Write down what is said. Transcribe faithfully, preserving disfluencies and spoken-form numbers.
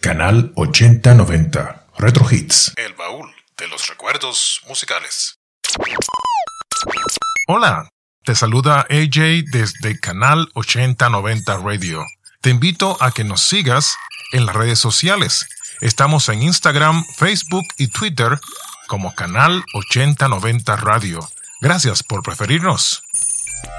Canal ochenta noventa Retro Hits, el baúl de los recuerdos musicales. Hola, te saluda A J desde Canal ochenta noventa Radio. Te invito a que nos sigas en las redes sociales. Estamos en Instagram, Facebook y Twitter como Canal ochenta noventa Radio. Gracias por preferirnos.